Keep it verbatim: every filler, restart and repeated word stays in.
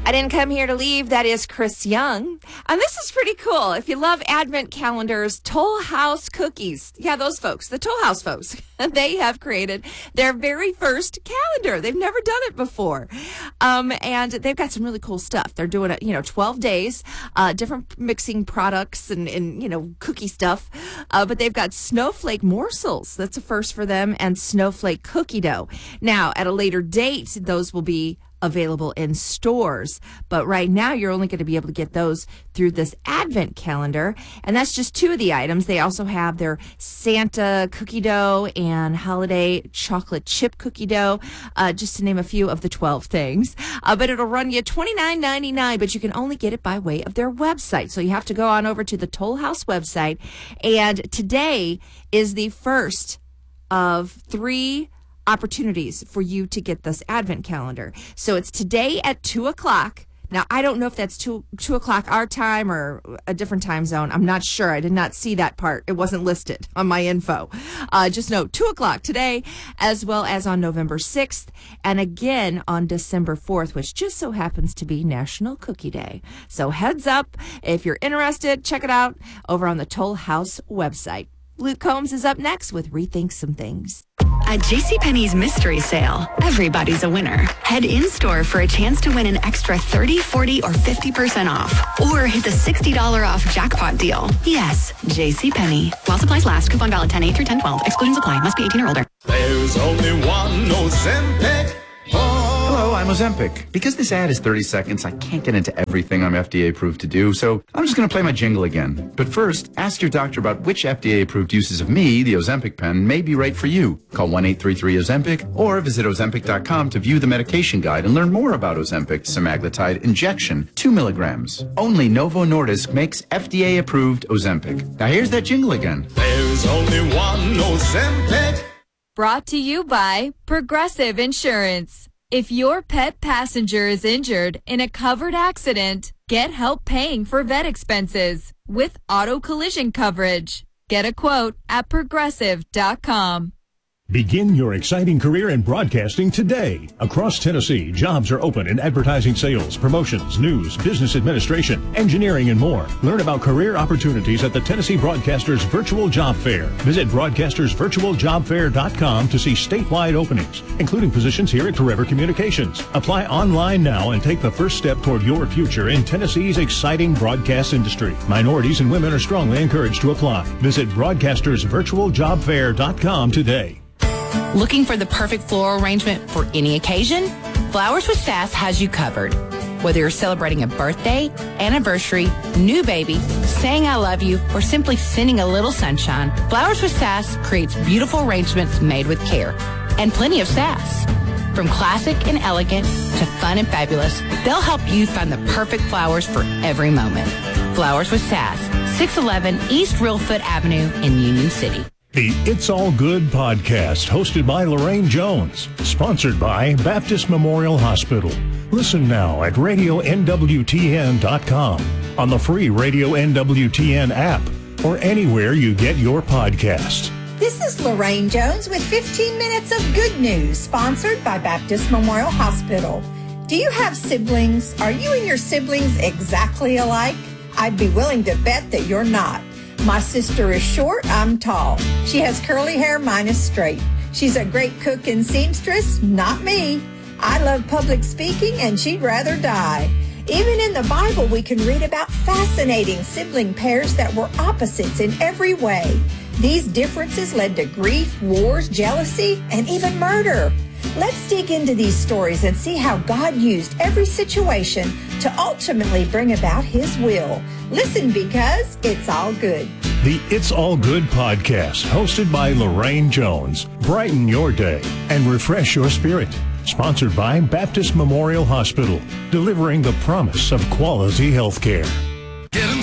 I didn't come here to leave. That is Chris Young. And this is pretty cool. If you love advent calendars, Toll House Cookies. Yeah, those folks, the Toll House folks, they have created their very first calendar. They've never done it before. Um, and they've got some really cool stuff. They're doing it, you know, twelve days, uh, different mixing products and, and you know, cookie stuff. Uh, but they've got snowflake morsels. That's a first for them, and snowflake cookie dough. Now, at a later date, those will be available in stores, but right now you're only going to be able to get those through this advent calendar, and that's just two of the items. They also have their Santa cookie dough and holiday chocolate chip cookie dough, uh, just to name a few of the twelve things. Uh, but it'll run you twenty-nine ninety-nine, but you can only get it by way of their website. So you have to go on over to the Toll House website, and today is the first of three opportunities for you to get this advent calendar. So it's today at two o'clock. Now, I don't know if that's two, two o'clock our time or a different time zone. I'm not sure. I did not see that part. It wasn't listed on my info. Uh, just know two o'clock today, as well as on November sixth, and again on December fourth, which just so happens to be National Cookie Day. So heads up, if you're interested, check it out over on the Toll House website. Luke Combs is up next with Rethink Some Things. At JCPenney's Mystery Sale, everybody's a winner. Head in-store for a chance to win an extra thirty, forty, or fifty percent off. Or hit the sixty dollars off jackpot deal. Yes, JCPenney. While supplies last, coupon valid ten eight through ten twelve. Excluding supply. Must be eighteen or older. There's only one Ozempic. Oh. Hello, I'm Ozempic. Because this ad is thirty seconds, I can't get into everything I'm F D A approved to do, so I'm just going to play my jingle again. But first, ask your doctor about which F D A approved uses of me, the Ozempic pen, may be right for you. Call one eight three three Ozempic or visit Ozempic dot com to view the medication guide and learn more about Ozempic semaglutide injection, two milligrams. Only Novo Nordisk makes F D A approved Ozempic. Now here's that jingle again. There's only one Ozempic. Brought to you by Progressive Insurance. If your pet passenger is injured in a covered accident, get help paying for vet expenses with auto collision coverage. Get a quote at progressive dot com. Begin your exciting career in broadcasting today. Across Tennessee, jobs are open in advertising sales, promotions, news, business administration, engineering, and more. Learn about career opportunities at the Tennessee Broadcasters Virtual Job Fair. Visit broadcasters virtual job fair dot com to see statewide openings, including positions here at Forever Communications. Apply online now and take the first step toward your future in Tennessee's exciting broadcast industry. Minorities and women are strongly encouraged to apply. Visit broadcasters virtual job fair dot com today. Looking for the perfect floral arrangement for any occasion? Flowers with Sass has you covered. Whether you're celebrating a birthday, anniversary, new baby, saying I love you, or simply sending a little sunshine, Flowers with Sass creates beautiful arrangements made with care. And plenty of sass. From classic and elegant to fun and fabulous, they'll help you find the perfect flowers for every moment. Flowers with Sass, six eleven East Reelfoot Avenue in Union City. The It's All Good podcast, hosted by Lorraine Jones, sponsored by Baptist Memorial Hospital. Listen now at radio N W T N dot com, on the free Radio N W T N app, or anywhere you get your podcasts. This is Lorraine Jones with fifteen minutes of good news, sponsored by Baptist Memorial Hospital. Do you have siblings? Are you and your siblings exactly alike? I'd be willing to bet that you're not. My sister is short, I'm tall. She has curly hair, mine is straight. She's a great cook and seamstress, not me. I love public speaking and she'd rather die. Even in the Bible, we can read about fascinating sibling pairs that were opposites in every way. These differences led to grief, wars, jealousy, and even murder. Let's dig into these stories and see how God used every situation to ultimately bring about His will. Listen, because it's all good. The It's All Good podcast, hosted by Lorraine Jones. Brighten your day and refresh your spirit. Sponsored by Baptist Memorial Hospital, delivering the promise of quality health care. Getting